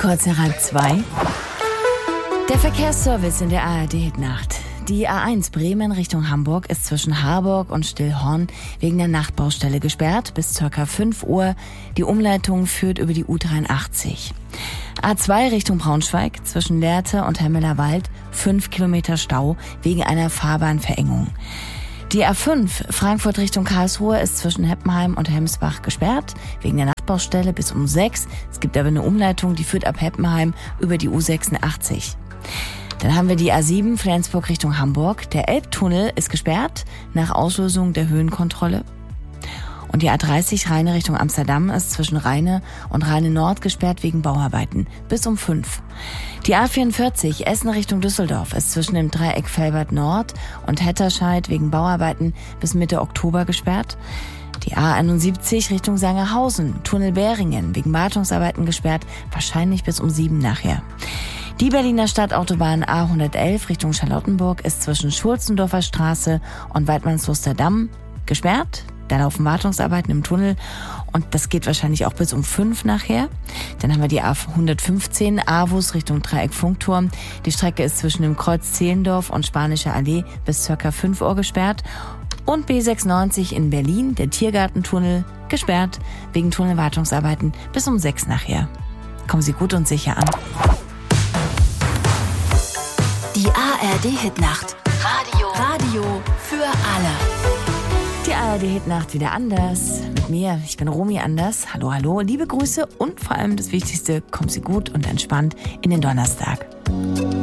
Kurz nach 1:30. Der Verkehrsservice in der ARD-Nacht. Die A1 Bremen Richtung Hamburg ist zwischen Harburg und Stillhorn wegen der Nachtbaustelle gesperrt bis ca. 5 Uhr. Die Umleitung führt über die U83. A2 Richtung Braunschweig zwischen Lehrte und Hemmelerwald 5 Kilometer Stau wegen einer Fahrbahnverengung. Die A5 Frankfurt Richtung Karlsruhe ist zwischen Heppenheim und Hemsbach gesperrt wegen der Nachtbaustelle bis um 6. Es gibt aber eine Umleitung, die führt ab Heppenheim über die U86. Dann haben wir die A7 Flensburg Richtung Hamburg. Der Elbtunnel ist gesperrt nach Auslösung der Höhenkontrolle. Und die A30 Rheine Richtung Amsterdam ist zwischen Rheine und Rheine Nord gesperrt wegen Bauarbeiten bis um 5. Die A44 Essen Richtung Düsseldorf ist zwischen dem Dreieck Velbert Nord und Hetterscheid wegen Bauarbeiten bis Mitte Oktober gesperrt. Die A71 Richtung Sangerhausen, Tunnel Beringen wegen Wartungsarbeiten gesperrt, wahrscheinlich bis um 7 nachher. Die Berliner Stadtautobahn A111 Richtung Charlottenburg ist zwischen Schulzendorfer Straße und Weidmannsluster Damm gesperrt. Da laufen Wartungsarbeiten im Tunnel und das geht wahrscheinlich auch bis um 5 nachher. Dann haben wir die A115 Avus Richtung Dreieck Funkturm. Die Strecke ist zwischen dem Kreuz Zehlendorf und Spanischer Allee bis ca. 5 Uhr gesperrt. Und B96 in Berlin, der Tiergartentunnel, gesperrt wegen Tunnelwartungsarbeiten bis um 6 nachher. Kommen Sie gut und sicher an. Die ARD-Hitnacht. Radio für alle. Die ARD-Hitnacht wieder anders. Mit mir, ich bin Romy Anders. Hallo, hallo, liebe Grüße und vor allem das Wichtigste, kommen Sie gut und entspannt in den Donnerstag.